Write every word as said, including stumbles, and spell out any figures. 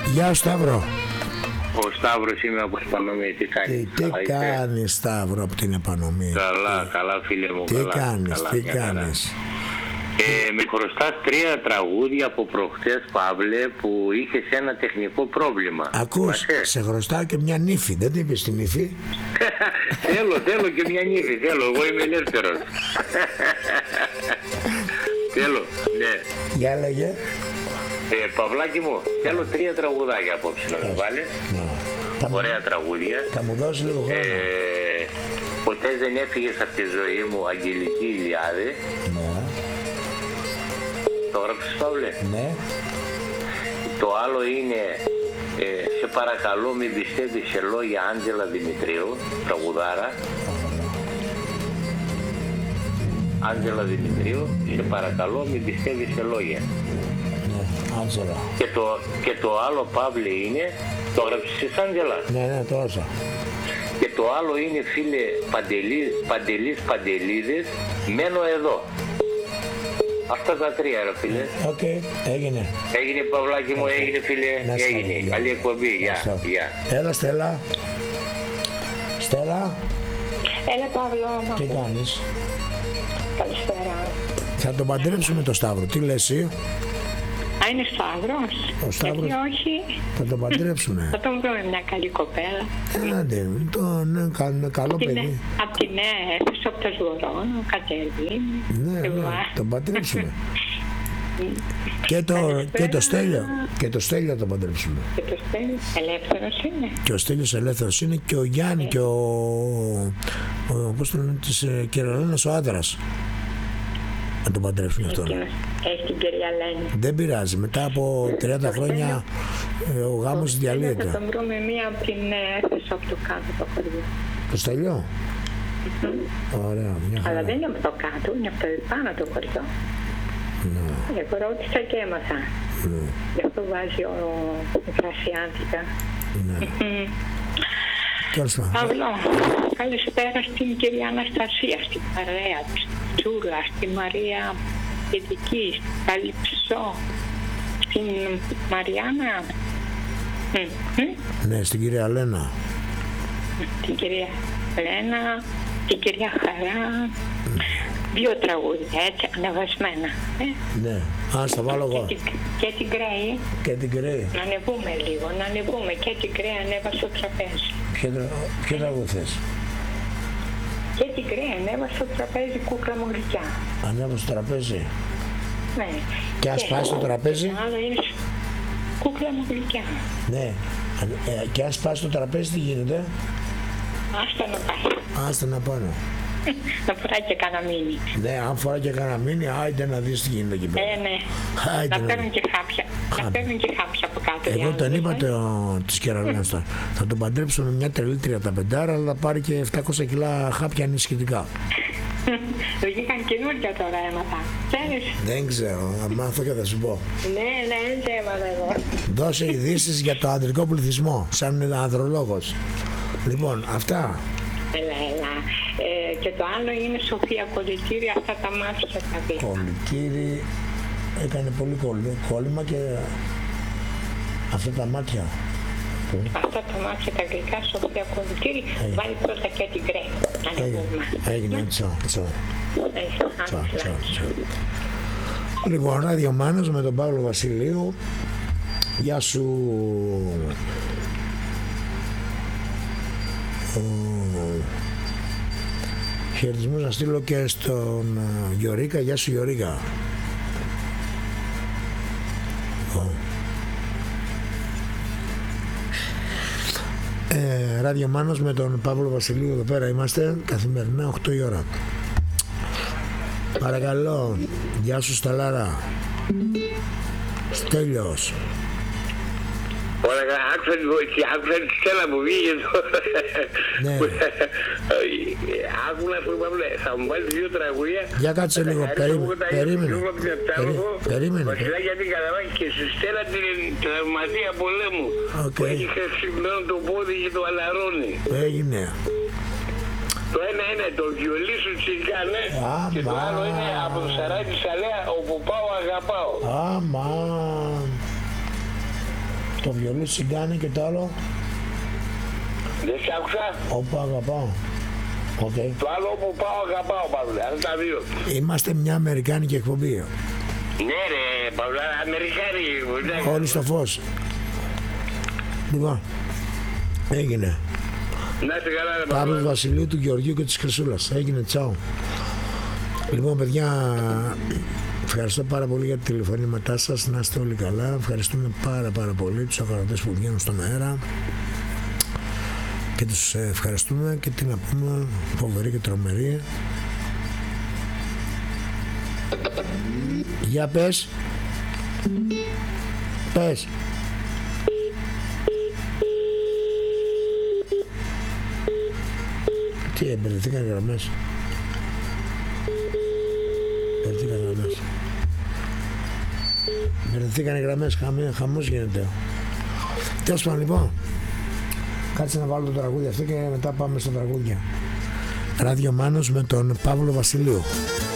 Γεια σου Σταύρο. Ο Σταύρος είμαι από Επανομή. Τι κάνεις? Τι, τι κάνεις Σταύρο από την Επανομή? Καλά, τι, καλά φίλε μου. Τι καλά, κάνεις, καλά, τι καλά. κάνεις? Ε, με χρωστάς τρία τραγούδια από προχτές, Παύλε, που είχες ένα τεχνικό πρόβλημα. Ακούς, Μασέ. σε χρωστάω και μια νύφη. Δεν την είπες την νύφη? Θέλω, θέλω και μια νύφη, θέλω. Εγώ είμαι ελεύθερος. Θέλω, ναι. Για λέγε. Ε, Παυλάκι μου, θέλω τρία τραγουδάκια απόψε να με βάλεις. Θα μου- Ωραία τραγούδια. Θα μου δώσεις λίγο χρόνο. Ε, ποτέ δεν έφυγες από τη ζωή μου, Αγγελική Ηλιάδη. Ναι, Το έγραψες, Παύλε? ναι. Το άλλο είναι ε, σε παρακαλώ μην πιστεύεις σε λόγια, Άντζελα Δημητρίου, τραγουδάρα. Άντζελα Δημητρίου, σε παρακαλώ μην πιστεύεις σε λόγια. Ναι, Άντζελα. Και το, και το άλλο, Παύλε, είναι, το έγραψες εσύ, Άντζελα? Ναι, ναι, το έζα. Και το άλλο είναι, φίλε, Παντελής, Παντελής Παντελίδης, μένω εδώ. Αυτά τα τρία, ρε φίλε. Οκ, έγινε. Έγινε, Παυλάκι μου, έγινε, φίλε. Να σε Έγινε. καλά. Καλή εκπομπή. Γεια. Ευχαριστώ. Γεια. Έλα Στέλλα. Στέλλα, Έλα Παύλο, τι κάνεις? καλησπέρα. Θα τον παντρέψουμε το Σταύρο, τι λες εσύ? Α, είναι Σταύρος. Ο Σταύρος. Γιατί όχι, Θα τον παντρέψουμε. θα τον βρούμε μια καλή κοπέλα. Άντε, το, ναι, κα- καλό παιδί. Από τη νέα έφεση, από το Σγουρόνο, Κατερίνη. Ναι, ναι, τον παντρέψουμε. Και το, και το Στέλιο, και το Στέλιο θα τον παντρέψουμε. Και το στέλνει, ελεύθερος είναι. Και ο Στέλιος ελεύθερος είναι και ο Γιάννη και ο, ο πώς το λένε, της ε, Κυραλένας ο άντρας. Να τον παντρέψουμε αυτόν. Εκείνος έχει την κυρία Λένη. Δεν πειράζει, μετά από τριάντα χρόνια ε, ο γάμος Θα διαλύεται. τον βρούμε μία από την νέα έφεση, από το κάτω το χωριό. Το Στέλιο. Ωραία, μια Αλλά χαρά. δεν είναι από το κάτω, είναι από το πάνω το χωριό. Εγώ ρώτησα και έμαθα. Γι' αυτό βάζει ο Φρασιάντικα. Τέλος πάντων. Παύλο, καλησπέρα στην κυρία Αναστασία, στην παρέα της, Τσούλα, στη Μαρία Παιδική, στην Καλυψό, στην Μαριάννα, μ, μ, Ναι, στην κυρία Λένα. την κυρία Λένα, την κυρία Χαρά, δύο τραγούδια έτσι ανεβασμένα. Ε? Ναι, ας τα βάλω εγώ. Και, την, και την Γκρέη, Και την κυρία. να ανεβούμε λίγο, να ανεβούμε και την Γκρέη ανέβασε στο τραπέζι. Ποιο τρα- Ποιο τραγούδι θες? Και την Γκρέη ανέβασε στο τραπέζι, κούκλα μου γλυκιά. Ανέβω στο τραπέζι. Ναι. Και ας πάει στο τραπέζι. Το άλλο είναι κούκλα μου γλυκιά. Ναι. Αν- ε, Και αν σπάσει το τραπέζι τι γίνεται? Άστα να πάει. Άστα να πάνω. Να φοράει και κανένα μήνυ. Ναι, αν φορά και κανένα μήνυ, άιντε να δεις τι γίνεται εκεί πέρα. Ε, ναι. Άιντε Να να παίρνουν δεις. και χάπια. Να παίρνουν και χάπια από κάτω. οι Εγώ τον άλλοι, είπα ε. το, της Κεραλένας τώρα. Θα τον παντρέψω με μια τρελή τα πεντάρα, αλλά θα πάρει και επτακόσια κιλά χάπια ανησυχητικά. Βγήκαν καινούργια τώρα έμαθα. Ξέρεις. Δεν ξέρω, θα μάθω και θα σου πω. Ναι, ναι, δεν έμαθα εγώ. Δώσε ειδήσεις για το ανδρικό πληθυσμό, σαν ανδρολόγος. Λοιπόν, αυτά. Έλα, έλα. Ε, και το άλλο είναι Σοφία Κολυτήρη, αυτά τα μάτια τα δει. Κολυκύρη έκανε πολύ κόλλη- κόλλημα και αυτά τα μάτια. Αυτά τα μάτια τα γλυκά, Σοφία Κολυτήρη, βάλει πρώτα και την Γκρέη. Να Έγινε, ανεβούμε. έγινε, τσο, τσο, Ε, τσο, άμεσα. τσο, τσο. Λοιπόν, Ράδιο Μάνος με τον Παύλο Βασιλείου. Γεια σου. Ο... Χαιρετισμούς να στείλω και στον ε, Γιωρίκα. Γεια σου Γιωρίκα. Ο. Ε, Ράδιο Μάνος με τον Παύλο Βασιλείου, εδώ πέρα είμαστε καθημερινά οκτώ η ώρα. Παρακαλώ. Γεια σου Σταλάρα. Στέλιος. Όλα καλά, άκουσα τη βοήθεια, άκουσα τη Στέλλα που βγήκε εδώ. Ναι. Άκου να σου πω, Παύλε, θα μου βάλεις δύο τραγούδια. Για κάτσε λίγο, περίμενε, περίμενε, περί- περίμενε. Βασιλάκια την Καραβάκη και στη Στέλλα την τραυματία πολέμου. Οκ. Που έχει χρησιμοποιημένο το πόδι και το αλαρώνει. Έγινε. Το ένα είναι το βιολί σου τσιγκάνε και το άλλο είναι από το Σαράκι Σαλέα όπου πάω αγαπάω. Αμάν. Το βιολί συγκάνει και το άλλο. Δεν σ' άκουσα. Όπου αγαπάω. Okay. Το άλλο όπου πάω αγαπάω, Παύλε. Αυτά τα δύο. Είμαστε μια αμερικάνικη εκπομπή. Ναι ρε, Παύλε, Αμερικάνοι. Όλοι στο φως. Λοιπόν, έγινε. Να είστε καλά, ρε Παύλος Βασιλείου, του Γεωργίου και της Χρυσούλας. Έγινε, τσάου. Λοιπόν, παιδιά, ευχαριστώ πάρα πολύ για τα τηλεφωνήματά σας. Να είστε όλοι καλά. Ευχαριστούμε πάρα πάρα πολύ τους ακροατές που βγαίνουν στον αέρα. Και τους ευχαριστούμε και τι να πούμε, φοβερή και τρομερή. Για πες. Πες. Τι εμπερδευτήκαν οι γραμμές. Εμπερδευτήκαν οι γραμμές. Εμπερδευτήκαν οι γραμμές. Χαμός γίνεται. Τέλος πάντων, λοιπόν. Κάτσε να βάλω το τραγούδι αυτό και μετά πάμε στα τραγούδια. Ράδιο Μάνος με τον Παύλο Βασιλείου.